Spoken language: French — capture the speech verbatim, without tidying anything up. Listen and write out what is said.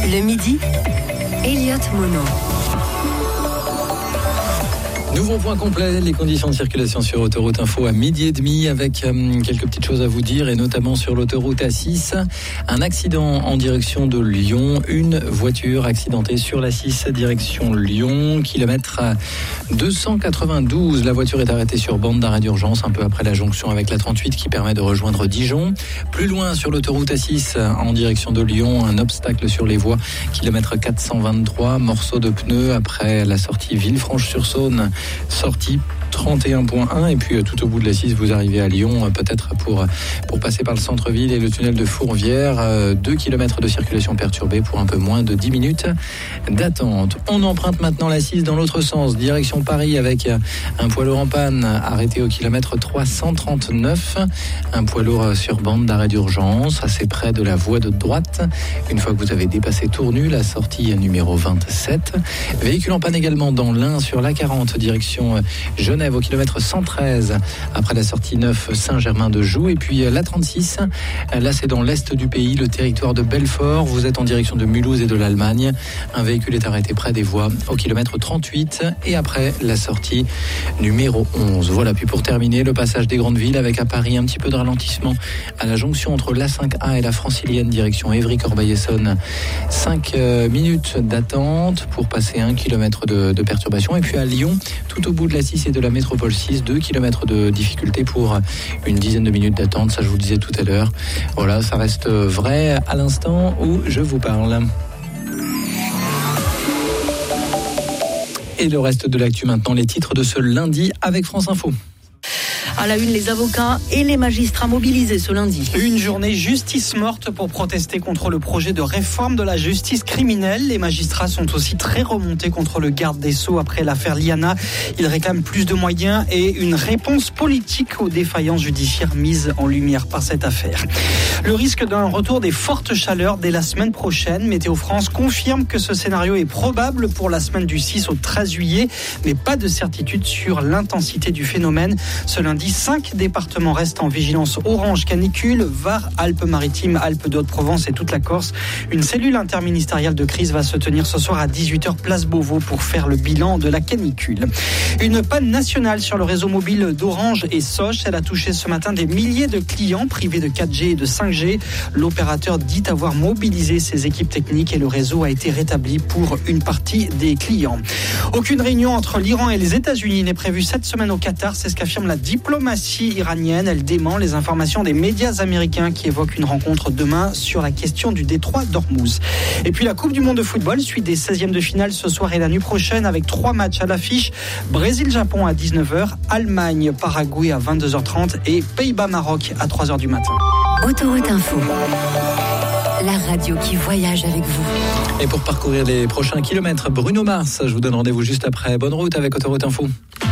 Le midi, Elliott Mono. Nouveau point complet, les conditions de circulation sur Autoroute Info à midi et demi avec euh, quelques petites choses à vous dire et notamment sur l'autoroute A six. Un accident en direction de Lyon, une voiture accidentée sur l'A six direction Lyon, kilomètre deux cent quatre-vingt-douze. La voiture est arrêtée sur bande d'arrêt d'urgence un peu après la jonction avec la trente-huit qui permet de rejoindre Dijon. Plus loin sur l'autoroute A six en direction de Lyon, un obstacle sur les voies, kilomètre quatre cent vingt-trois, morceau de pneu après la sortie Villefranche-sur-Saône. Sortie trente et un point un et puis tout au bout de la six vous arrivez à Lyon peut-être pour, pour passer par le centre-ville et le tunnel de Fourvière. deux kilomètres de circulation perturbée pour un peu moins de dix minutes d'attente. On emprunte maintenant la six dans l'autre sens, direction Paris avec un poids lourd en panne arrêté au kilomètre trois cent trente-neuf, un poids lourd sur bande d'arrêt d'urgence assez près de la voie de droite. Une fois que vous avez dépassé Tournu, la sortie numéro vingt-sept. Véhicule en panne également dans l'Ain sur l'A quarante direction Genève au kilomètre cent treize après la sortie neuf Saint-Germain-de-Joux. Et puis la trente-six, là c'est dans l'est du pays, le territoire de Belfort. Vous êtes en direction de Mulhouse et de l'Allemagne. Un véhicule est arrêté près des voies au kilomètre trente-huit et après la sortie numéro onze. Voilà, puis pour terminer, le passage des grandes villes avec à Paris un petit peu de ralentissement à la jonction entre l'A cinq A et la Francilienne direction Évry-Corbeil-Essonnes. cinq minutes d'attente pour passer un kilomètre de, de perturbation. Et puis à Lyon, tout au bout de la six et de la métropole six, deux kilomètres de difficulté pour une dizaine de minutes d'attente, ça je vous le disais tout à l'heure. Voilà, ça reste vrai à l'instant où je vous parle. Et le reste de l'actu maintenant, les titres de ce lundi avec France Info. À la une, les avocats et les magistrats mobilisés ce lundi. Une journée justice morte pour protester contre le projet de réforme de la justice criminelle. Les magistrats sont aussi très remontés contre le garde des Sceaux après l'affaire Liana. Ils réclament plus de moyens et une réponse politique aux défaillances judiciaires mises en lumière par cette affaire. Le risque d'un retour des fortes chaleurs dès la semaine prochaine. Météo France confirme que ce scénario est probable pour la semaine du six au treize juillet, mais pas de certitude sur l'intensité du phénomène. Ce lundi, cinq départements restent en vigilance orange canicule, Var, Alpes-Maritimes, Alpes de Haute-Provence et toute la Corse. Une cellule interministérielle de crise va se tenir ce soir à dix-huit heures place Beauvau pour faire le bilan de la canicule. Une panne nationale sur le réseau mobile d'Orange et Soch. Elle a touché ce matin des milliers de clients privés de quatre G et de cinq G. L'opérateur dit avoir mobilisé ses équipes techniques et le réseau a été rétabli pour une partie des clients. Aucune réunion entre l'Iran et les États-Unis n'est prévue cette semaine au Qatar, c'est ce qu'affirme la diplomatie iranienne. Elle dément les informations des médias américains qui évoquent une rencontre demain sur la question du détroit d'Ormuz. Et puis la Coupe du Monde de football, suite des seizièmes de finale ce soir et la nuit prochaine avec trois matchs à l'affiche. Brésil-Japon à dix-neuf heures, Allemagne-Paraguay à vingt-deux heures trente et Pays-Bas-Maroc à trois heures du matin. Autoroute Info, la radio qui voyage avec vous. Et pour parcourir les prochains kilomètres, Bruno Mars, je vous donne rendez-vous juste après. Bonne route avec Autoroute Info.